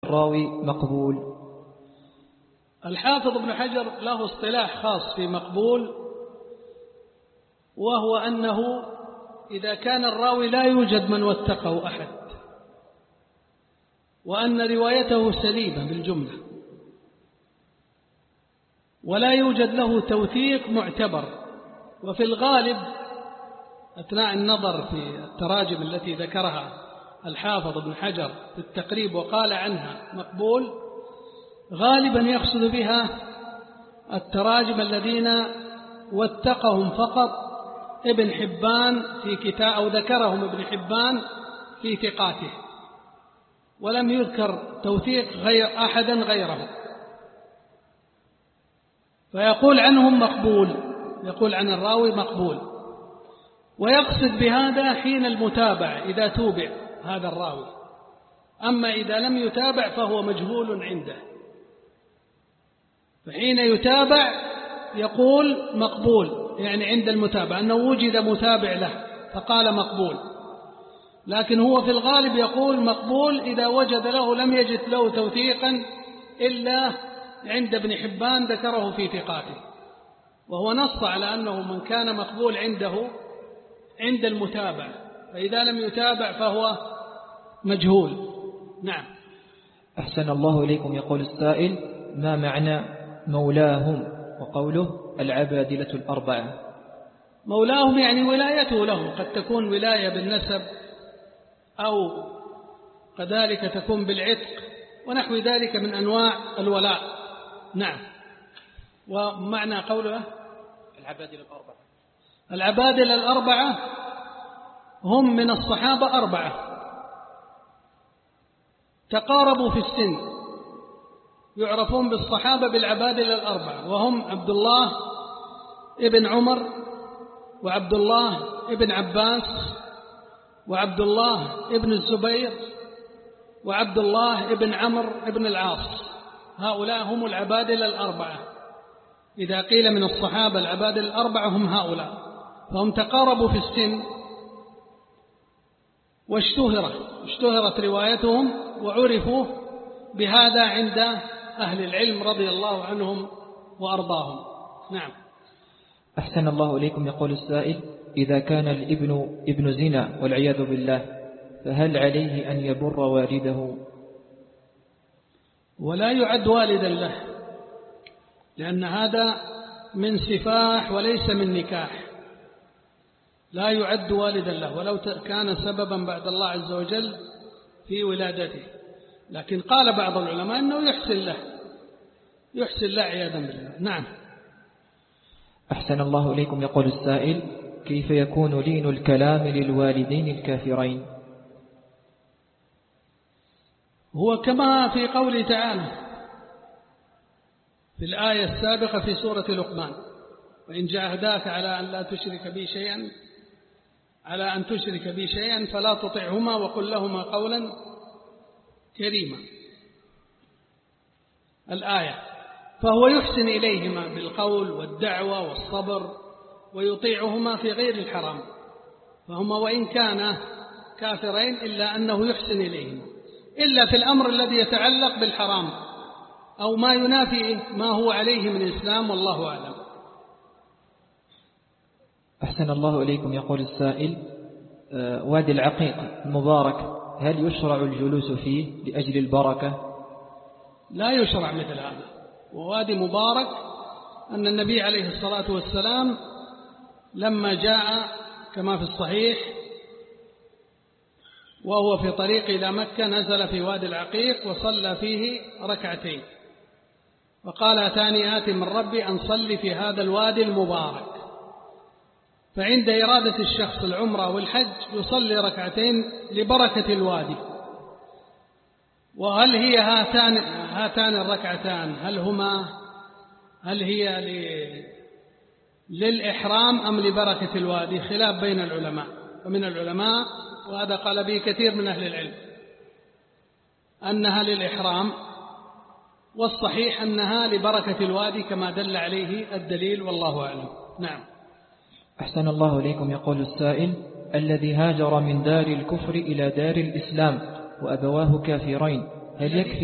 الراوي مقبول؟ الحافظ ابن حجر له اصطلاح خاص في مقبول، وهو أنه إذا كان الراوي لا يوجد من وثقه أحد، وأن روايته سليمة بالجملة، ولا يوجد له توثيق معتبر. وفي الغالب أثناء النظر في التراجم التي ذكرها الحافظ ابن حجر في التقريب وقال عنها مقبول، غالبا يقصد بها التراجم الذين وثقهم فقط ابن حبان في كتاب، أو ذكرهم ابن حبان في ثقاته، ولم يذكر توثيق أحدا غيره، فيقول عنهم مقبول، يقول عن الراوي مقبول. ويقصد بهذا حين المتابع إذا توبع هذا الراوي، أما إذا لم يتابع فهو مجهول عنده، فحين يتابع يقول مقبول، يعني عند المتابع أنه وجد متابع له فقال مقبول. لكن هو في الغالب يقول مقبول إذا وجد له، لم يجد له توثيقا إلا عند ابن حبان ذكره في ثقاته، وهو نص على أنه من كان مقبول عنده عند المتابع، فإذا لم يتابع فهو مجهول. نعم. أحسن الله إليكم. يقول السائل: ما معنى مولاهم وقوله العبادلة الأربعة؟ مولاهم يعني ولايته له، قد تكون ولاية بالنسب أو كذلك تكون بالعتق ونحو ذلك من أنواع الولاء. نعم. ومعنى قوله العبادلة الأربعة، العبادلة الأربعة هم من الصحابة 4 تقاربوا في السن، يعرفون بالصحابة بالعبادلة 4، وهم عبد الله ابن عمر، وعبد الله ابن عباس، وعبد الله ابن الزبير، وعبد الله ابن عمرو ابن العاص. هؤلاء هم العبادلة 4. إذا قيل من الصحابة العبادلة 4 هم هؤلاء، فهم تقاربوا في السن، واشتهرت روايتهم وعرفوا بهذا عند أهل العلم رضي الله عنهم وأرضاهم. نعم. أحسن الله إليكم. يقول السائل: إذا كان الابن ابن زنا والعياذ بالله، فهل عليه أن يبر والده؟ ولا يعد والدا له، لأن هذا من سفاح وليس من نكاح، لا يعد والدا له ولو كان سببا بعد الله عز وجل في ولادته. لكن قال بعض العلماء أنه يحسن له عياذا بالله. نعم. أحسن الله إليكم. يقول السائل: كيف يكون لين الكلام للوالدين الكافرين؟ هو كما في قوله تعالى في الآية السابقة في سورة لقمان: وإن جاهداك على أن تشرك بي شيئا فلا تطعهما وقل لهما قولا كريما. الآية. فهو يحسن إليهما بالقول والدعوة والصبر، ويطيعهما في غير الحرام، فهما وإن كانا كافرين إلا أنه يحسن إليهما، إلا في الأمر الذي يتعلق بالحرام أو ما ينافي ما هو عليه من الإسلام، والله أعلم. أحسن الله إليكم. يقول السائل: وادي العقيق المبارك، هل يشرع الجلوس فيه لأجل البركة؟ لا يشرع مثل هذا. ووادي مبارك أن النبي عليه الصلاة والسلام لما جاء كما في الصحيح وهو في طريق إلى مكة نزل في وادي العقيق وصلى فيه 2 وقال: أتاني آت من ربي أن صلي في هذا الوادي المبارك. فعند إرادة الشخص العمرة والحج يصلي 2 لبركة الوادي. وهل هي هاتان 2 هل هي للإحرام أم لبركة الوادي؟ خلاف بين العلماء، ومن العلماء وهذا قال به كثير من أهل العلم أنها للإحرام، والصحيح أنها لبركة الوادي كما دل عليه الدليل، والله أعلم. نعم. أحسن الله إليكم. يقول السائل: الذي هاجر من دار الكفر إلى دار الإسلام وأبواه كافرين، هل يكفي